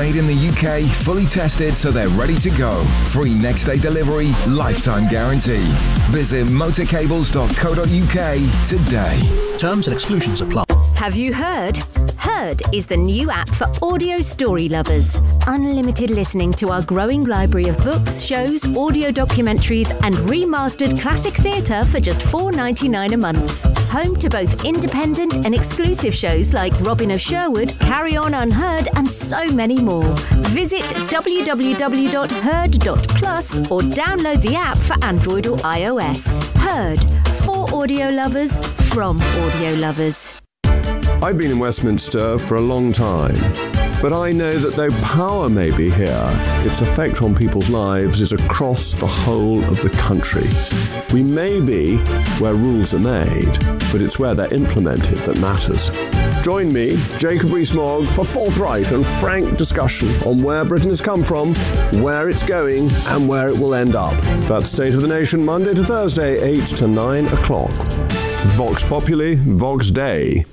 Made in the UK, fully tested so they're ready to go. Free next day delivery, lifetime guarantee. Visit motorcables.co.uk today. Terms and exclusions apply. Have you heard? Heard is the new app for audio story lovers. Unlimited listening to our growing library of books, shows, audio documentaries and remastered classic theatre for just $4.99 a month. Home to both independent and exclusive shows like Robin of Sherwood, Carry On Unheard and so many more. Visit www.heard.plus or download the app for Android or iOS. Heard. For audio lovers, from audio lovers. I've been in Westminster for a long time, but I know that though power may be here, its effect on people's lives is across the whole of the country. We may be where rules are made, but it's where they're implemented that matters. Join me, Jacob Rees-Mogg, for forthright and frank discussion on where Britain has come from, where it's going, and where it will end up. That's State of the Nation, Monday to Thursday, 8 to 9 o'clock. Vox Populi, Vox Dei.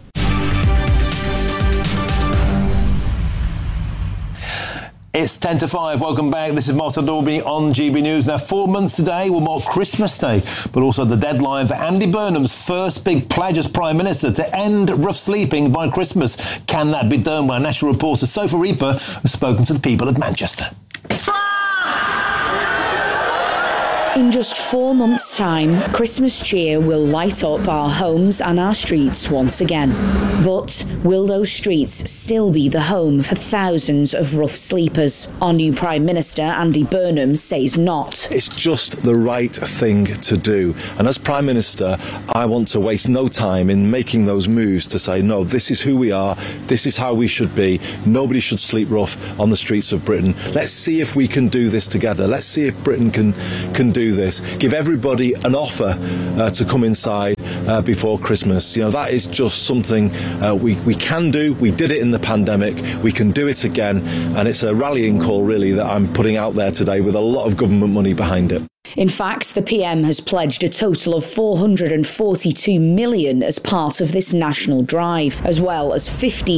It's 10 to 5. Welcome back. This is Martin Dorby on GB News. Now, 4 months today will mark Christmas Day, but also the deadline for Andy Burnham's first big pledge as Prime Minister to end rough sleeping by Christmas. Can that be done? Well, National reporter Sophie Reaper has spoken to the people of Manchester. In just 4 months' time, Christmas cheer will light up our homes and our streets once again. But will those streets still be the home for thousands of rough sleepers? Our new Prime Minister, Andy Burnham, says not. It's just the right thing to do. And as Prime Minister, I want to waste no time in making those moves to say, no, this is who we are, this is how we should be. Nobody should sleep rough on the streets of Britain. Let's see if we can do this together. Let's see if Britain can do this. Give everybody an offer to come inside before Christmas. You know, that is just something we can do. We did it in the pandemic. We can do it again. And it's a rallying call, really, that I'm putting out there today with a lot of government money behind it. In fact, the PM has pledged a total of $442 million as part of this national drive, as well as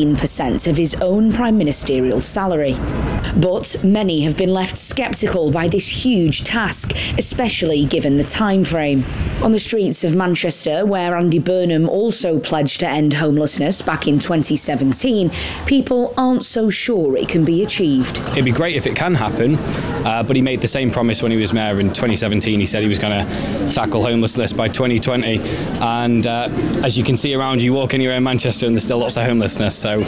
15% of his own prime ministerial salary. But many have been left sceptical by this huge task, especially given the time frame. On the streets of Manchester, where Andy Burnham also pledged to end homelessness back in 2017, people aren't so sure it can be achieved. It'd be great if it can happen, but he made the same promise when he was mayor in 2017. He said he was going to tackle homelessness by 2020, and as you can see around you, walk anywhere in Manchester and there's still lots of homelessness, so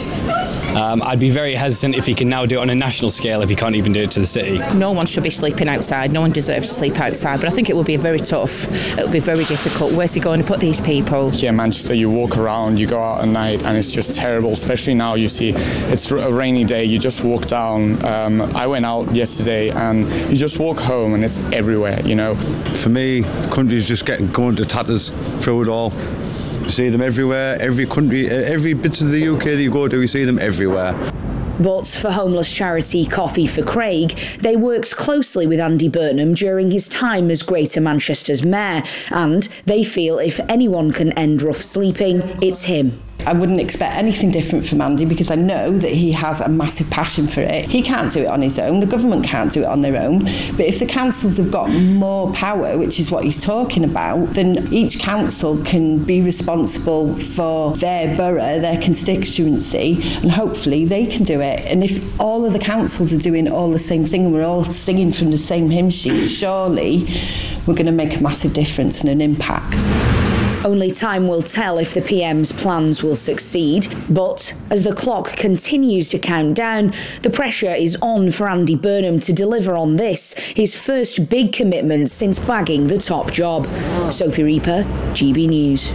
I'd be very hesitant if he can now do it on a national scale if he can't even do it to the city. No one should be sleeping outside, no one deserves to sleep outside, but I think it will be very tough, it'll be very difficult. Where's he going to put these people? Here in Manchester, you walk around, you go out at night and it's just terrible, especially now. You see it's a rainy day, you just walk down. I went out yesterday and you just walk home and it's everywhere, you know. For me, the country's just going to tatters through it all. You see them everywhere, every country, every bit of the UK that you go to, you see them everywhere. But for homeless charity Coffee for Craig, they worked closely with Andy Burnham during his time as Greater Manchester's mayor, and they feel if anyone can end rough sleeping, it's him. I wouldn't expect anything different from Andy because I know that he has a massive passion for it. He can't do it on his own, the government can't do it on their own, but if the councils have got more power, which is what he's talking about, then each council can be responsible for their borough, their constituency, and hopefully they can do it. And if all of the councils are doing all the same thing and we're all singing from the same hymn sheet, surely we're going to make a massive difference and an impact. Only time will tell if the PM's plans will succeed, but as the clock continues to count down, the pressure is on for Andy Burnham to deliver on this, his first big commitment since bagging the top job. Sophie Reaper, GB News.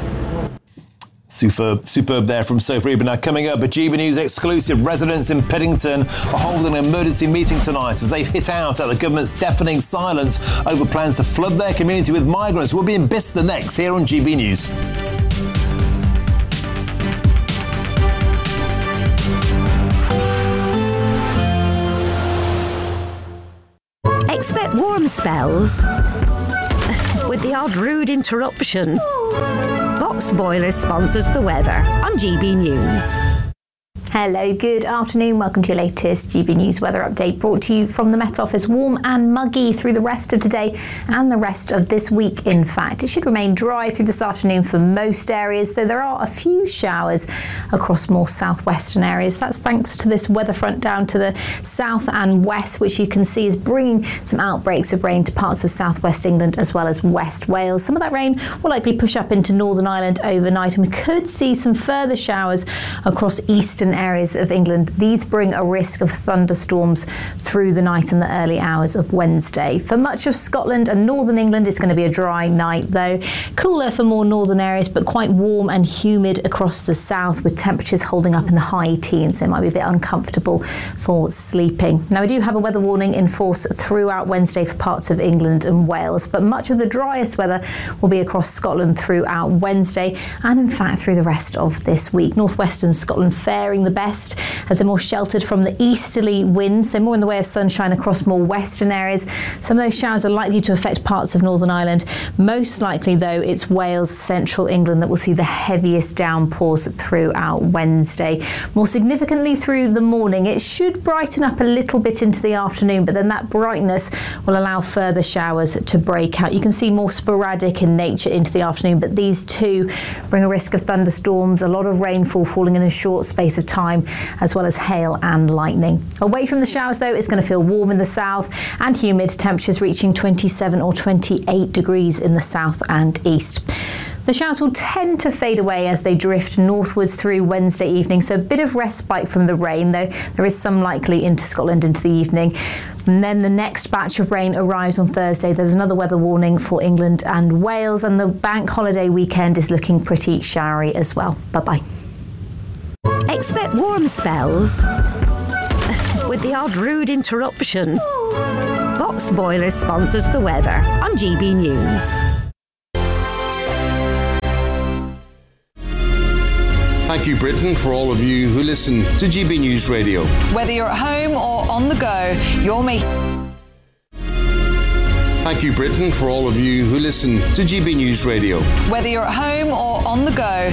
Superb there from Sophie Reaper. Now, coming up, a GB News exclusive, residents in Piddington are holding an emergency meeting tonight as they've hit out at the government's deafening silence over plans to flood their community with migrants. We'll be in Bicester next, here on GB News. Expect warm spells with the odd rude interruption. Box Boilers sponsors the weather on GB News. Hello, good afternoon. Welcome to your latest GB News weather update, brought to you from the Met Office. Warm and muggy through the rest of today and the rest of this week, in fact. It should remain dry through this afternoon for most areas, though there are a few showers across more southwestern areas. That's thanks to this weather front down to the south and west, which you can see is bringing some outbreaks of rain to parts of southwest England as well as West Wales. Some of that rain will likely push up into Northern Ireland overnight, and we could see some further showers across eastern areas of England. These bring a risk of thunderstorms through the night and the early hours of Wednesday. For much of Scotland and northern England, it's going to be a dry night, though. Cooler for more northern areas, but quite warm and humid across the south, with temperatures holding up in the high teens, so it might be a bit uncomfortable for sleeping. Now, we do have a weather warning in force throughout Wednesday for parts of England and Wales, but much of the driest weather will be across Scotland throughout Wednesday and, in fact, through the rest of this week. Northwestern Scotland faring the best as they're more sheltered from the easterly winds, so more in the way of sunshine across more western areas. Some of those showers are likely to affect parts of Northern Ireland. Most likely, though, it's Wales, central England that will see the heaviest downpours throughout Wednesday. More significantly through the morning, it should brighten up a little bit into the afternoon, but then that brightness will allow further showers to break out. You can see more sporadic in nature into the afternoon, but these too bring a risk of thunderstorms, a lot of rainfall falling in a short space of time, as well as hail and lightning. Away from the showers, though, it's going to feel warm in the south and humid, temperatures reaching 27 or 28 degrees in the south and east. The showers will tend to fade away as they drift northwards through Wednesday evening, so a bit of respite from the rain, though there is some likely into Scotland into the evening. And then the next batch of rain arrives on Thursday. There's another weather warning for England and Wales, and the bank holiday weekend is looking pretty showery as well. Bye-bye. Expect warm spells with the odd rude interruption. Box Boilers sponsors the weather on GB News. Thank you, Britain, for all of you who listen to GB News Radio. Whether you're at home or on the go, you're making... Thank you, Britain, for all of you who listen to GB News Radio. Whether you're at home or on the go,